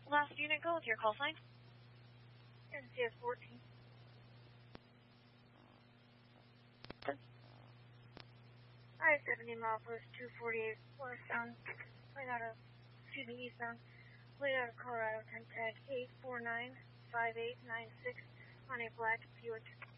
Last unit, go with your call sign. NCS 14. Alright, 70 mile post 248 westbound, eastbound, laid out of Colorado, 10 tag 8495896 on a black Buick.